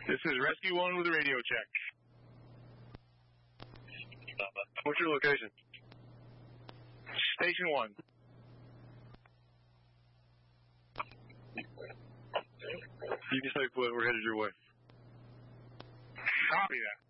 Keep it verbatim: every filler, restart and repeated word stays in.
This is Rescue One with a radio check. What's your location? Station One. You can stay put. We're headed your way. Copy that.